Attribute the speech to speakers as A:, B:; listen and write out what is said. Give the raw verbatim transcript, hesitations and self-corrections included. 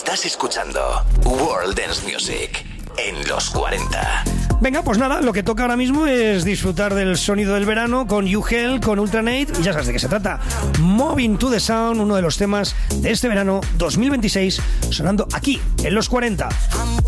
A: Estás escuchando World Dance Music en los cuarenta.
B: Venga, pues nada, lo que toca ahora mismo es disfrutar del sonido del verano con You Hell, con Ultranate, y ya sabes de qué se trata. Moving to the Sound, uno de los temas de este verano dos mil veintiséis, sonando aquí, en los cuarenta.